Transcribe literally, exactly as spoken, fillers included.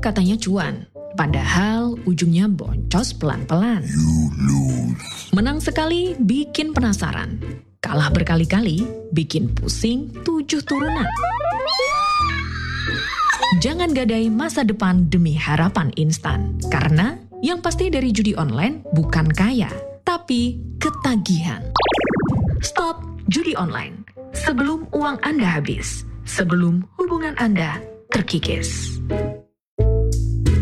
katanya cuan, padahal ujungnya boncos pelan-pelan. Menang sekali bikin penasaran, kalah berkali-kali bikin pusing tujuh turunan. Jangan gadai masa depan demi harapan instan, karena yang pasti dari judi online bukan kaya, tapi ketagihan. Stop judi online sebelum uang Anda habis, sebelum hubungan Anda terkikis.